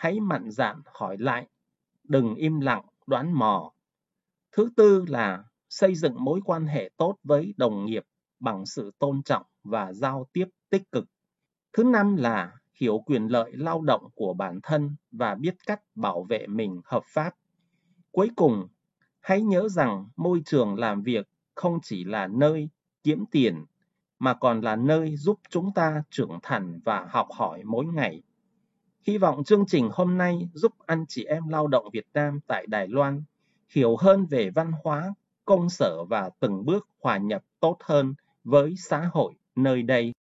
hãy mạnh dạn hỏi lại, đừng im lặng đoán mò. Thứ tư là xây dựng mối quan hệ tốt với đồng nghiệp bằng sự tôn trọng và giao tiếp tích cực. Thứ năm là hiểu quyền lợi lao động của bản thân và biết cách bảo vệ mình hợp pháp. Cuối cùng, hãy nhớ rằng môi trường làm việc không chỉ là nơi kiếm tiền, mà còn là nơi giúp chúng ta trưởng thành và học hỏi mỗi ngày. Hy vọng chương trình hôm nay giúp anh chị em lao động Việt Nam tại Đài Loan hiểu hơn về văn hóa, công sở và từng bước hòa nhập tốt hơn với xã hội nơi đây.